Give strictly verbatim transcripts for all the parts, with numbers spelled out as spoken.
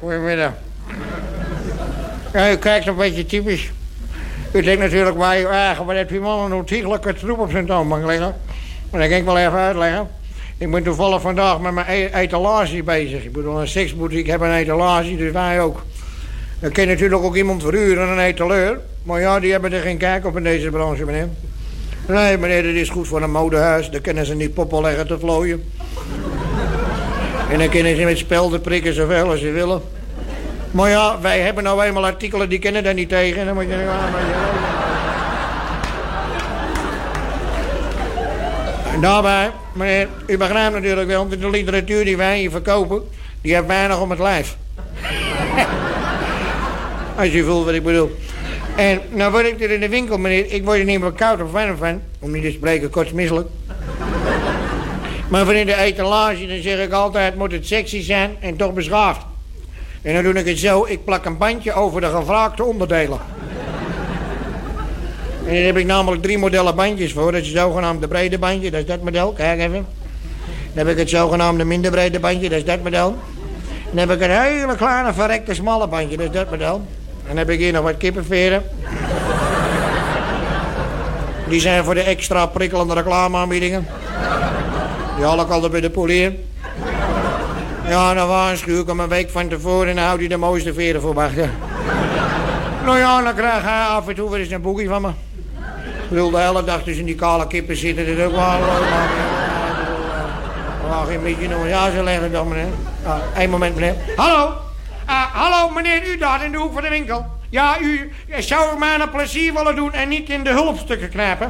goedemiddag. Ja, u kijkt een beetje typisch. U denkt natuurlijk bij uw eigen, wat heeft die man een ontiegelijke troep op zijn toonbank liggen? Maar dat kan ik wel even uitleggen. Ik ben toevallig vandaag met mijn e- etalage bezig. Ik bedoel, een seksboutique heb een etalage, dus wij ook. Dan kan je natuurlijk ook iemand verhuren, een etaleur. Maar ja, die hebben er geen kijk op in deze branche, meneer. Nee, meneer, dat is goed voor een modehuis. Daar kunnen ze niet poppen leggen te vlooien. En dan kunnen ze met spelden prikken zoveel als ze willen. Maar ja, wij hebben nou eenmaal artikelen die kennen daar niet tegen. Dan moet je niet aan. En daarbij, meneer, u begrijpt natuurlijk wel, de literatuur die wij hier verkopen, die heeft weinig om het lijf. Als je voelt wat ik bedoel. En nou word ik er in de winkel, meneer, ik word er niet meer koud of warm van, om niet te spreken kortsmisselijk. Maar voor in de etalage, dan zeg ik altijd, moet het sexy zijn en toch beschaafd. En dan doe ik het zo, ik plak een bandje over de gevraagde onderdelen. En daar heb ik namelijk drie modellen bandjes voor. Dat is het zogenaamde brede bandje, dat is dat model, kijk even. Dan heb ik het zogenaamde minder brede bandje, dat is dat model. Dan heb ik een hele kleine verrekte smalle bandje, dat is dat model. En dan heb ik hier nog wat kippenveren. Die zijn voor de extra prikkelende reclameaanbiedingen. Die haal ik altijd bij de polier. Ja, dan waarschuw ik hem een week van tevoren en dan houdt hij de mooiste veren voor wachten. Nou ja, dan krijg hij af en toe weer eens een boekie van me. Ik bedoel, de hele dag tussen die kale kippen zitten, dat is ook wel leuk. Maar geen beetje nog. Ja, ze leggen dan, meneer. Ah, één moment, meneer. Hallo? Uh, hallo, meneer, u daar in de hoek van de winkel. Ja, u zou mij een plezier willen doen en niet in de hulpstukken knijpen.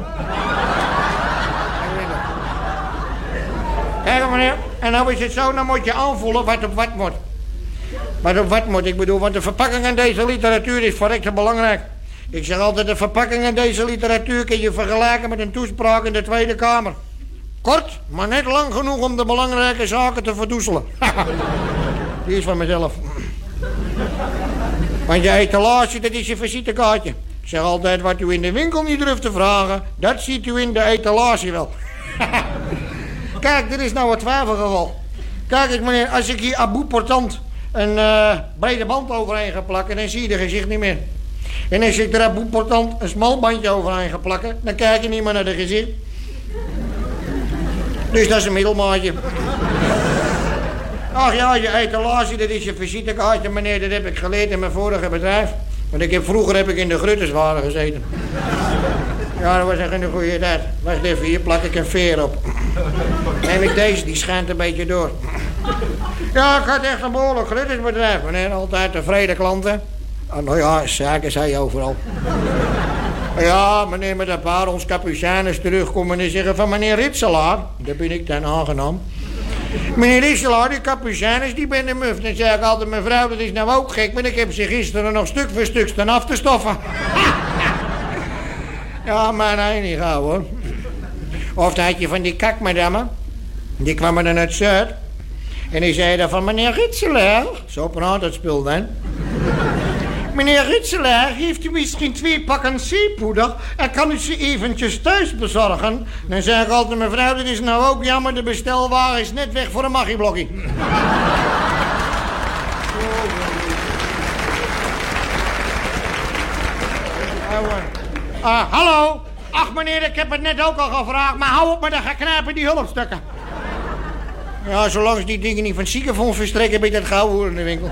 Kijk, meneer. En nou is het zo, dan moet je aanvoelen wat op wat moet. Wat op wat moet, ik bedoel, want de verpakking in deze literatuur is verrekte belangrijk. Ik zeg altijd, de verpakking in deze literatuur kun je vergelijken met een toespraak in de Tweede Kamer. Kort, maar net lang genoeg om de belangrijke zaken te verdoezelen. Die is van mezelf. Want je etalage, dat is je visitekaartje. Ik zeg altijd, wat u in de winkel niet durft te vragen, dat ziet u in de etalage wel. Kijk, dit is nou het twijfelgeval. Kijk, ik, meneer, als ik hier à bout portant een uh, brede band overheen ga plakken, dan zie je de gezicht niet meer. En als ik er à bout portant een smal bandje overheen ga plakken, dan kijk je niet meer naar de gezicht. Dus dat is een middelmaatje. Ach ja, je etalage, dat is je visitekaartje, meneer, dat heb ik geleerd in mijn vorige bedrijf. Want ik heb, vroeger heb ik in de Grutteswaren gezeten. Ja, dat was echt een goede tijd. Wacht even, hier plak ik een veer op. Neem ik deze, die schijnt een beetje door. Ja, ik had echt een behoorlijk Gruttesbedrijf, meneer. Altijd tevreden klanten. Oh, nou ja, zaken zei je overal. Ja, meneer, met een paar ons kapucijners terugkomen en zeggen van meneer Ritselaar. Daar ben ik dan aangenaam. Meneer Ritselaar, die kapucijners, die ben de muf. Dan zei ik altijd, mevrouw, dat is nou ook gek. Want ik heb ze gisteren nog stuk voor stuk staan af te stoffen. Ja, maar nee, niet gauw hoor. Of dan had je van die kakmadammen. Die kwamen dan uit Zuid. En die zeiden van meneer Ritselaar. Zo praat het spul dan. Meneer Ritselaar, heeft u misschien twee pakken zeepoeder en kan u ze eventjes thuis bezorgen? Dan zeg ik altijd, mevrouw, dit is nou ook jammer, de bestelwagen is net weg voor een magieblokkie. Uh, hallo? Ach meneer, ik heb het net ook al gevraagd, maar hou op met de geknijpen die hulpstukken. Ja, zolang ze die dingen niet van het ziekenfonds verstrekken, ben je dat gauw hoor in de winkel.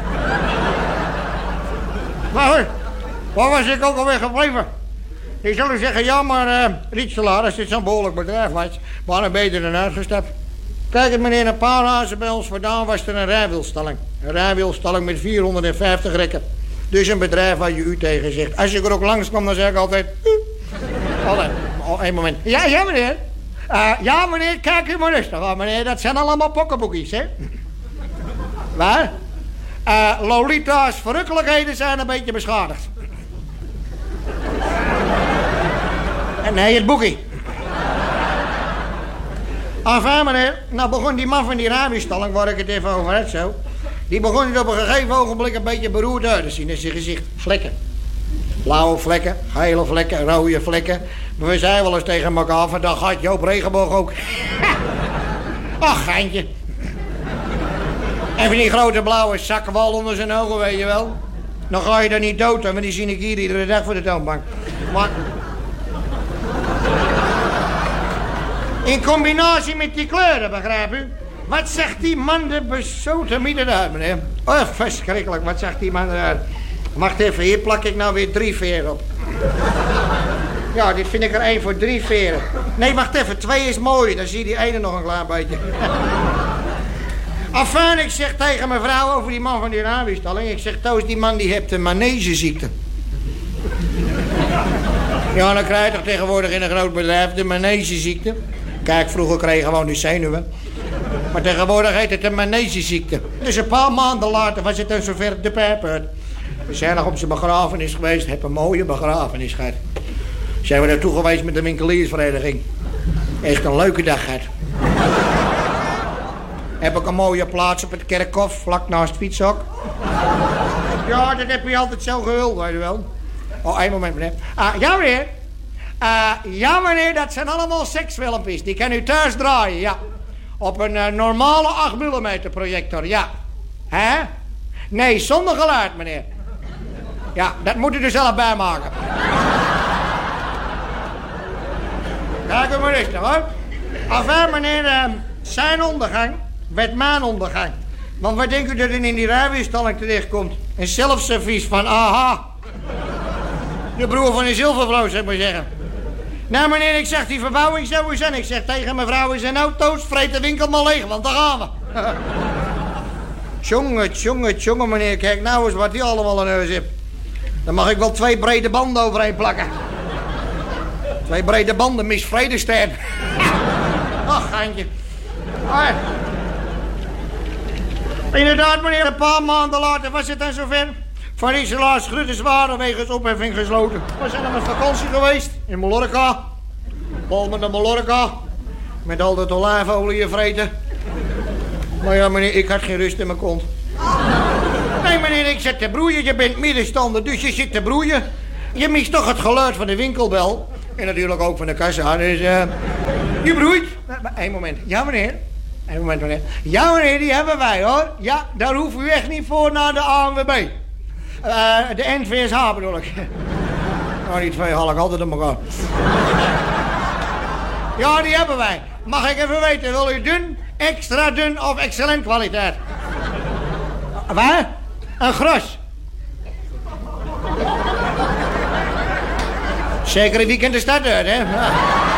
Maar hoor, waar was ik ook alweer gebleven? Die zullen zeggen, ja maar uh, Ritselaar, als dit zo'n behoorlijk bedrijf was, waarom ben je er dan uitgestapt? Kijk het meneer, een paar hazen bij ons vandaan was er een rijwielstalling. Een rijwielstalling met vierhonderdvijftig rekken. Dus een bedrijf waar je u tegen zegt. Als je er ook langs kwam, dan zeg ik altijd... Uh, altijd, oh, één moment. Ja, ja meneer. Uh, ja meneer, kijk u maar rustig aan meneer, dat zijn allemaal pokkenboekjes, hè? Waar? Uh, Lolita's verrukkelijkheden zijn een beetje beschadigd. En nee, het boekie. Enfin meneer, nou begon die man van die rijwielstalling, waar ik het even over had zo. Die begon het op een gegeven ogenblik een beetje beroerd uit te zien in zijn gezicht. Vlekken. Blauwe vlekken, gele vlekken, rode vlekken. Maar we zeiden wel eens tegen elkaar van, dan gaat Joop Regenboog ook. Ach, geintje. En van die grote blauwe zakkenwal onder zijn ogen, weet je wel. Dan ga je er niet dood, want die zie ik hier iedere dag voor de toonbank. Maar... in combinatie met die kleuren, begrijp u? Wat zegt die man de bezoten midden uit, meneer? Oh, verschrikkelijk, wat zegt die man eruit? Wacht even, hier plak ik nou weer drie veren op. Ja, dit vind ik er één voor drie veren. Nee, wacht even, twee is mooi, dan zie je die ene nog een klein beetje. Enfin, ik zeg tegen mijn vrouw over die man van die raviestalling. Ik zeg, Toos, die man die heeft een manegeziekte. Ja, dan krijg je toch tegenwoordig in een groot bedrijf de manegeziekte. Kijk, vroeger kreeg je gewoon die zenuwen. Maar tegenwoordig heet het een manegeziekte. Dus een paar maanden later was het dan zover de pijper. We zijn nog op zijn begrafenis geweest. Heb een mooie begrafenis gehad. Zijn we naartoe geweest met de winkeliersvereniging. Echt een leuke dag gehad. Heb ik een mooie plaats op het kerkhof, vlak naast het fietshok. Ja, dat heb je altijd zo gewild, weet je wel. Oh, één moment, meneer. Uh, ja, meneer. Uh, ja, meneer, dat zijn allemaal seksfilmpjes. Die kan u thuis draaien, ja. Op een uh, normale acht millimeter projector, ja. Hè? Nee, zonder geluid, meneer. Ja, dat moet u er zelf bij maken. Kijk u maar rustig, hoor. Enfin, meneer, uh, zijn ondergang werd mijn ondergang. Want wat denkt u dat er in die rijwielstalling terechtkomt? Een zelfservies van AHA. De broer van een zilvervrouw, zeg maar zeggen. Nou, meneer, ik zeg die verbouwing zo eens en ik zeg tegen mevrouw in zijn auto's, vreet de winkel maar leeg, want daar gaan we. Tjonge, tjonge, tjonge, meneer, kijk nou eens wat die allemaal in huis heeft. Dan mag ik wel twee brede banden overheen plakken. Twee brede banden, Miss Vredestein. Ach, geintje. Ah. Inderdaad, meneer, een paar maanden later was het dan zover. Van Iselaars Grutters waren wegens opheffing gesloten. We zijn op vakantie geweest in Mallorca. Palma de Mallorca. Met al dat olijfolie vreten. Maar ja, meneer, ik had geen rust in mijn kont. Nee, meneer, ik zit te broeien. Je bent middenstander, dus je zit te broeien. Je mist toch het geluid van de winkelbel. En natuurlijk ook van de kassa. Dus, uh, je broeit. Eén moment. Ja, meneer. Eén moment, meneer. Ja, meneer, die hebben wij, hoor. Ja, daar hoeft u echt niet voor naar de A N W B. Uh, de N V S H bedoel ik. Nou, die twee haal ik altijd op elkaar. Ja, die hebben wij. Mag ik even weten, wil u dun, extra dun of excellent kwaliteit? Waar? Een gros. Zeker een weekend de stad uit, hè? Ja.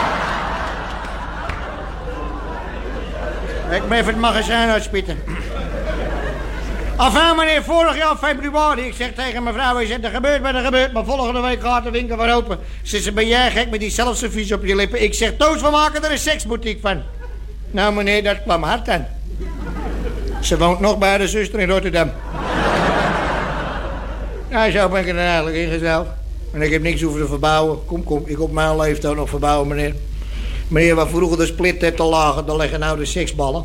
Ik ben even het magazijn uitspitten. Enfin, meneer, vorig jaar februari, ik zeg tegen mevrouw, ik zeg, er gebeurt wat er gebeurt, maar volgende week gaat de winkel weer open. Ze zegt, ben jij gek met die zelfservies op je lippen? Ik zeg, Toos, we maken er een seksboutique van. Nou, meneer, dat kwam hard aan. Ze woont nog bij de zuster in Rotterdam. Nou, zo ben ik er eigenlijk ingezeild. En ik heb niks hoeven te verbouwen. Kom, kom, ik op mijn leeftijd nog verbouwen, meneer. Meneer, waar vroeger de split te lagen, dan liggen nou de seksballen.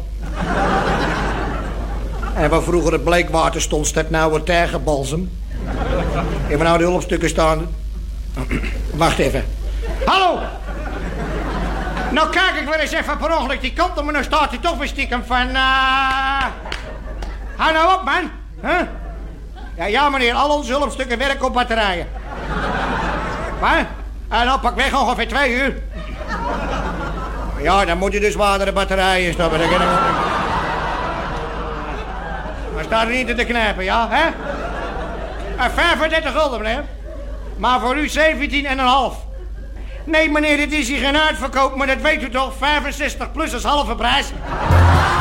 En waar vroeger het bleekwater stond, staat nou het tijgerbalsem. Hebben we nou de hulpstukken staan? Wacht even. Hallo! Nou kijk ik weer eens even per ongeluk die kant op, maar dan staat hij toch weer stiekem van... Uh... Hou nou op, man. Huh? Ja, ja, meneer, al onze hulpstukken werken op batterijen. Wat? En dan pak weg ongeveer twee uur. Ja, dan moet je dus zwaardere batterijen stoppen. Dat kan ik... Maar staat er niet te knijpen, ja, hè? Uh, vijfendertig gulden, meneer. Maar voor u zeventien en een half. Nee, meneer, dit is hier geen uitverkoop, maar dat weet u toch? vijfenzestig plus als halve prijs.